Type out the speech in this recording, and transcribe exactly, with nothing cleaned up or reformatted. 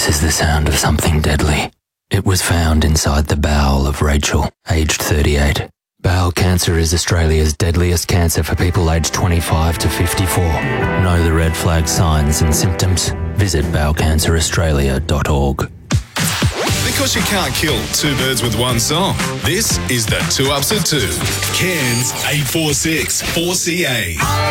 This is the sound of something deadly. It was found inside the bowel of Rachel, aged thirty-eight. Bowel cancer is Australia's deadliest cancer for people aged twenty-five to fifty-four. Know the red flag signs and symptoms? Visit bowel cancer australia dot org. Because you can't kill two birds with one song. This is the Two Ups at Two. Cairns eight four six four C A.